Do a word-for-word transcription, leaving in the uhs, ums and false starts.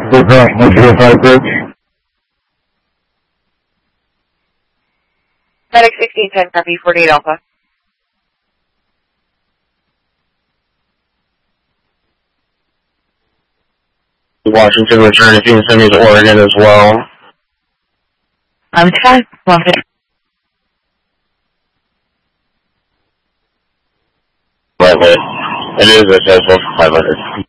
International zero five six. FedEx sixteen ten, copy, forty-eight Alpha. Washington return if you can send me to Oregon as well. I'm fine. Washington. Right, wait. It is a Tesla five hundred.